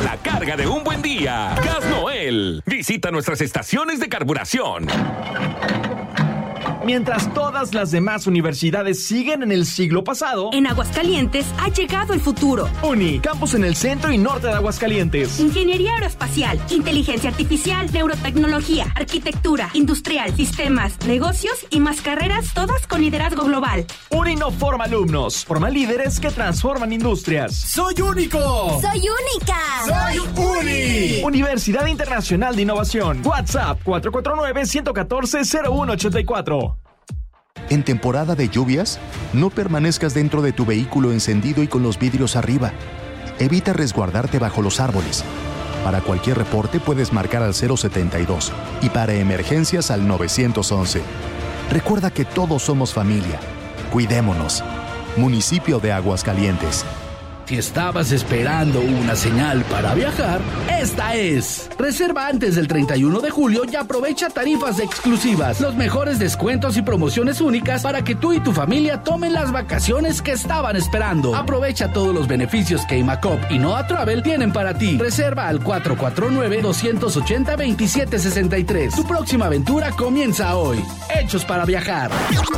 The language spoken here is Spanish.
la carga de un buen día. Gas Noel. Visita nuestras estaciones de carburación. Mientras todas las demás universidades siguen en el siglo pasado, en Aguascalientes ha llegado el futuro. UNI, campus en el centro y norte de Aguascalientes. Ingeniería aeroespacial, inteligencia artificial, neurotecnología, arquitectura, industrial, sistemas, negocios y más carreras, todas con liderazgo global. UNI no forma alumnos, forma líderes que transforman industrias. ¡Soy único! ¡Soy única! ¡Soy UNI! Universidad Internacional de Innovación. WhatsApp 449-114-0184. En temporada de lluvias, no permanezcas dentro de tu vehículo encendido y con los vidrios arriba. Evita resguardarte bajo los árboles. Para cualquier reporte puedes marcar al 072 y para emergencias al 911. Recuerda que todos somos familia. Cuidémonos. Municipio de Aguascalientes. Si estabas esperando una señal para viajar, esta es. Reserva antes del 31 de julio y aprovecha tarifas exclusivas, los mejores descuentos y promociones únicas para que tú y tu familia tomen las vacaciones que estaban esperando. Aprovecha todos los beneficios que Imacop y Noa Travel tienen para ti. Reserva al 449-280-2763. Tu próxima aventura comienza hoy. Hechos para viajar.